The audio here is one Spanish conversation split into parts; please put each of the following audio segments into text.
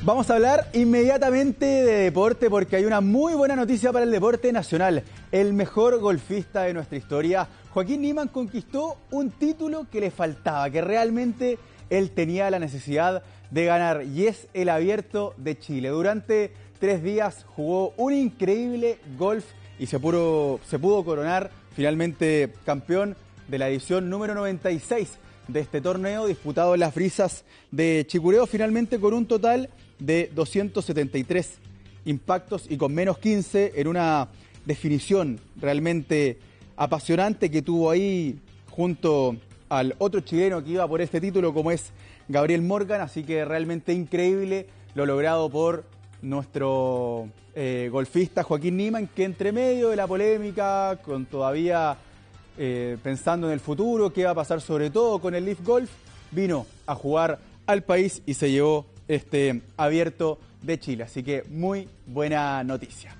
Vamos a hablar inmediatamente de deporte porque hay una muy buena noticia para el deporte nacional. El mejor golfista de nuestra historia, Joaquín Niemann, conquistó un título que le faltaba, que realmente él tenía la necesidad de ganar, y es el Abierto de Chile. Durante 3 días jugó un increíble golf y se pudo coronar finalmente campeón de la edición número 96 de este torneo, disputado en las brisas de Chicureo, finalmente con un total de 273 impactos y con menos 15 en una definición realmente apasionante que tuvo ahí junto al otro chileno que iba por este título, como es Gabriel Morgan. Así que realmente increíble lo logrado por nuestro golfista Joaquín Niemann, que entre medio de la polémica, con todavía pensando en el futuro, qué va a pasar sobre todo con el Leaf Golf, vino a jugar al país y se llevó este Abierto de Chile. Así que muy buena noticia.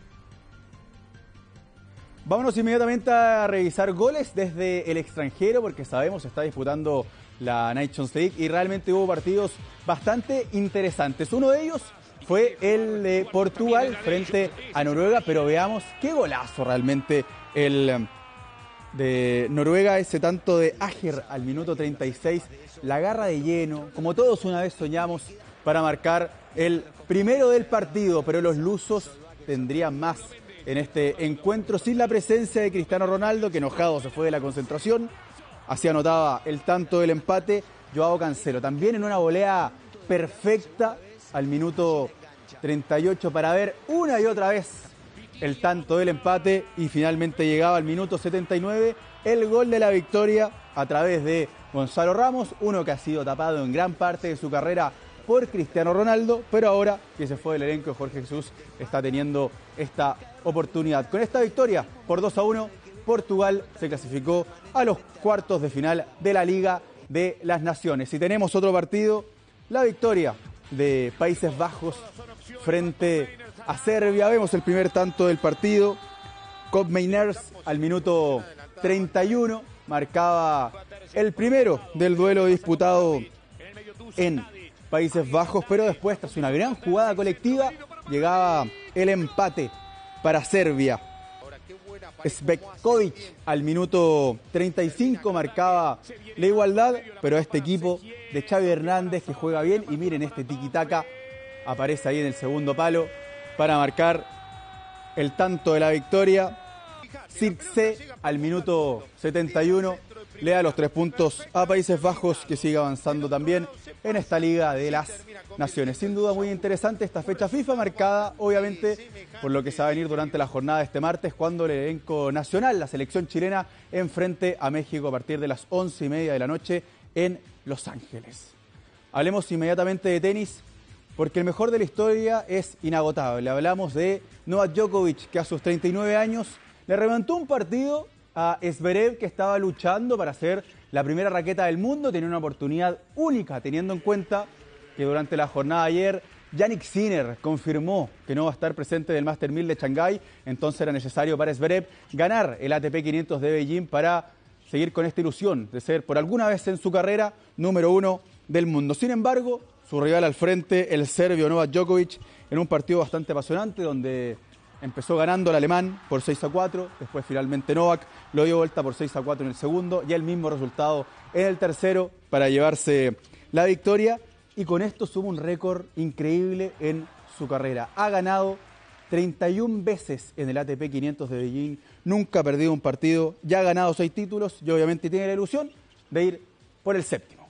Vámonos inmediatamente a revisar goles desde el extranjero, porque sabemos se está disputando la Nations League y realmente hubo partidos bastante interesantes. Uno de ellos fue el de Portugal frente a Noruega, pero veamos qué golazo realmente el de Noruega, ese tanto de Ajer al minuto 36, la garra de lleno, como todos una vez soñamos, para marcar el primero del partido, pero los lusos tendrían más en este encuentro sin la presencia de Cristiano Ronaldo, que enojado se fue de la concentración. Así anotaba el tanto del empate Joao Cancelo, también en una volea perfecta al minuto 38 para ver una y otra vez el tanto del empate, y finalmente llegaba al minuto 79 el gol de la victoria a través de Gonzalo Ramos, uno que ha sido tapado en gran parte de su carrera por Cristiano Ronaldo, pero ahora que se fue del elenco, Jorge Jesús está teniendo esta oportunidad. Con esta victoria por 2-1, Portugal se clasificó a los cuartos de final de la Liga de las Naciones. Y tenemos otro partido, la victoria de Países Bajos frente a Serbia. Vemos el primer tanto del partido. Koopmeiners al minuto 31 marcaba el primero del duelo disputado en Países Bajos, pero después, tras una gran jugada colectiva, llegaba el empate para Serbia. Svetkovic al minuto 35 marcaba la igualdad, pero este equipo de Xavi Hernández, que juega bien, y miren este tiki-taka, aparece ahí en el segundo palo para marcar el tanto de la victoria. Zirkzee al minuto 71 le da los 3 puntos a Países Bajos, que sigue avanzando también en esta Liga de las Naciones. Sin duda muy interesante esta fecha FIFA, marcada obviamente por lo que se va a venir durante la jornada de este martes, cuando el elenco nacional, la selección chilena, enfrente a México a partir de las 11:30 de la noche en Los Ángeles. Hablemos inmediatamente de tenis, porque el mejor de la historia es inagotable. Hablamos de Novak Djokovic, que a sus 39 años le remontó un partido a Zverev, que estaba luchando para ser la primera raqueta del mundo. Tenía una oportunidad única, teniendo en cuenta que durante la jornada de ayer Jannik Sinner confirmó que no va a estar presente del Master 1000 de Shanghái. Entonces era necesario para Zverev ganar el ATP 500 de Beijing para seguir con esta ilusión de ser por alguna vez en su carrera número 1 del mundo. Sin embargo, su rival al frente, el serbio Novak Djokovic, en un partido bastante apasionante donde empezó ganando el alemán por 6-4, después finalmente Novak lo dio vuelta por 6-4 en el segundo, y el mismo resultado en el tercero para llevarse la victoria, y con esto suma un récord increíble en su carrera. Ha ganado 31 veces en el ATP 500 de Beijing, nunca ha perdido un partido, ya ha ganado 6 títulos y obviamente tiene la ilusión de ir por el séptimo.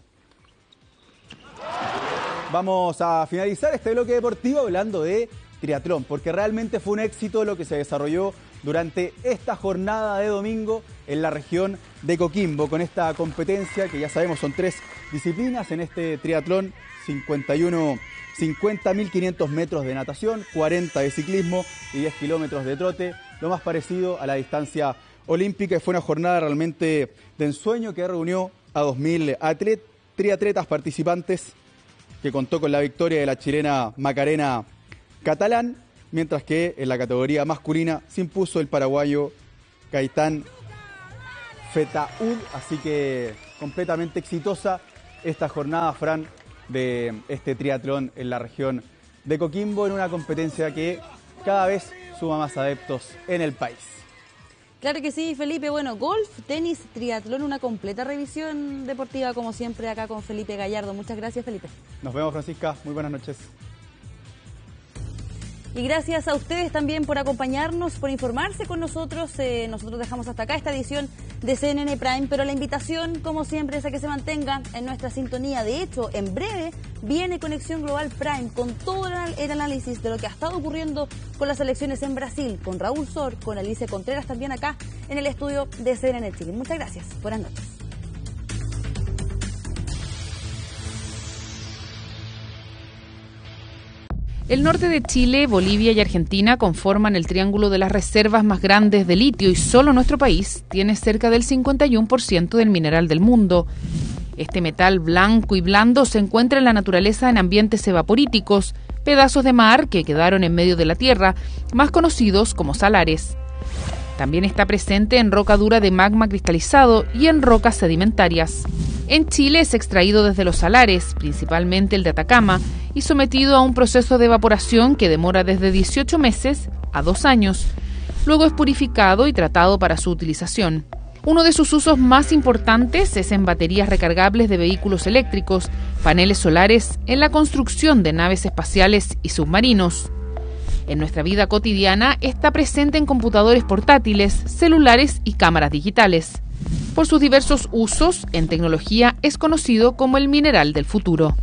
Vamos a finalizar este bloque deportivo hablando de triatlón, porque realmente fue un éxito lo que se desarrolló durante esta jornada de domingo en la región de Coquimbo, con esta competencia que ya sabemos son 3 disciplinas en este triatlón: 50.500 metros de natación, 40 de ciclismo y 10 kilómetros de trote, lo más parecido a la distancia olímpica. Y fue una jornada realmente de ensueño que reunió a 2.000 triatletas participantes, que contó con la victoria de la chilena Macarena Catalán, mientras que en la categoría masculina se impuso el paraguayo Gaitán Fetaud. Así que completamente exitosa esta jornada, Fran, de este triatlón en la región de Coquimbo en una competencia que cada vez suma más adeptos en el país. Claro que sí, Felipe. Bueno, golf, tenis, triatlón, una completa revisión deportiva como siempre acá con Felipe Gallardo. Muchas gracias, Felipe. Nos vemos, Francisca. Muy buenas noches. Y gracias a ustedes también por acompañarnos, por informarse con nosotros. Nosotros dejamos hasta acá esta edición de CNN Prime, pero la invitación, como siempre, es a que se mantenga en nuestra sintonía. De hecho, en breve viene Conexión Global Prime con todo el análisis de lo que ha estado ocurriendo con las elecciones en Brasil, con Raúl Sor, con Alicia Contreras también acá en el estudio de CNN Chile. Muchas gracias. Buenas noches. El norte de Chile, Bolivia y Argentina conforman el triángulo de las reservas más grandes de litio y solo nuestro país tiene cerca del 51% del mineral del mundo. Este metal blanco y blando se encuentra en la naturaleza en ambientes evaporíticos, pedazos de mar que quedaron en medio de la tierra, más conocidos como salares. También está presente en roca dura de magma cristalizado y en rocas sedimentarias. En Chile es extraído desde los salares, principalmente el de Atacama, y sometido a un proceso de evaporación que demora desde 18 meses a 2 años. Luego es purificado y tratado para su utilización. Uno de sus usos más importantes es en baterías recargables de vehículos eléctricos, paneles solares, en la construcción de naves espaciales y submarinos. En nuestra vida cotidiana está presente en computadores portátiles, celulares y cámaras digitales. Por sus diversos usos en tecnología es conocido como el mineral del futuro.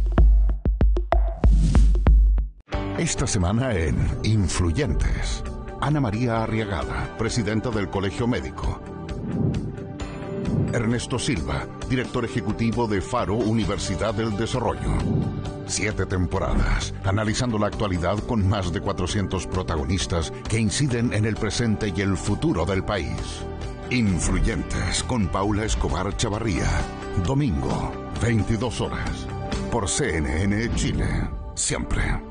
Esta semana en Influyentes, Ana María Arriagada, presidenta del Colegio Médico. Ernesto Silva, director ejecutivo de Faro Universidad del Desarrollo. 7 temporadas, analizando la actualidad con más de 400 protagonistas que inciden en el presente y el futuro del país. Influyentes con Paula Escobar Chavarría. Domingo, 22 horas. Por CNN Chile. Siempre.